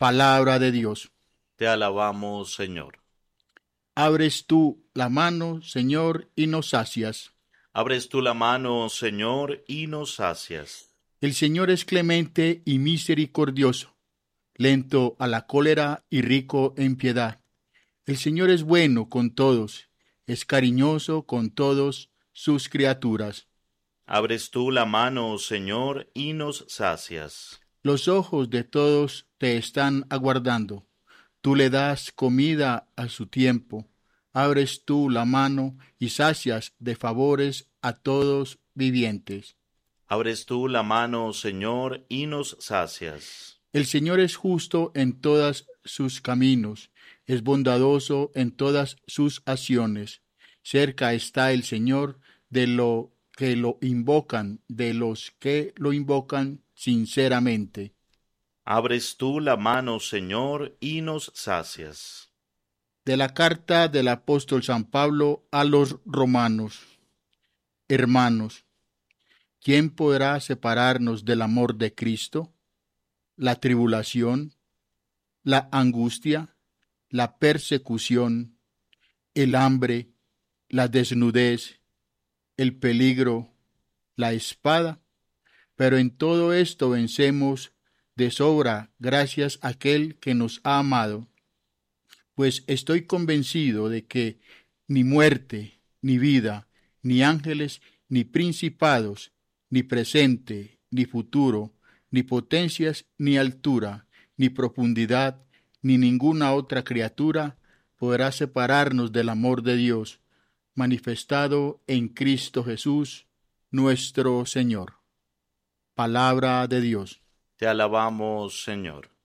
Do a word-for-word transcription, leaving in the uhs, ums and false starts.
Palabra de Dios. Te alabamos, Señor. Abres tú la mano, Señor, y nos sacias. Abres tú la mano, Señor, y nos sacias. El Señor es clemente y misericordioso, lento a la cólera y rico en piedad. El Señor es bueno con todos, es cariñoso con todos sus criaturas. Abres tú la mano, Señor, y nos sacias. Los ojos de todos te están aguardando. Tú le das comida a su tiempo. Abres tú la mano y sacias de favores a todos vivientes. Abres tú la mano, Señor, y nos sacias. El Señor es justo en todos sus caminos, es bondadoso en todas sus acciones. Cerca está el Señor de los que lo invocan, de los que lo invocan sinceramente. Abres tú la mano, Señor, y nos sacias. De la carta del apóstol San Pablo a los romanos. Hermanos, ¿quién podrá separarnos del amor de Cristo? La tribulación, la angustia, la persecución, el hambre, la desnudez, el peligro, la espada. Pero en todo esto vencemos de sobra gracias a aquel que nos ha amado. Pues estoy convencido de que ni muerte, ni vida, ni ángeles, ni principados, ni presente, ni futuro, ni potencias, ni altura, ni profundidad, ni ninguna otra criatura podrá separarnos del amor de Dios, manifestado en Cristo Jesús, nuestro Señor. Palabra de Dios. Te alabamos, Señor.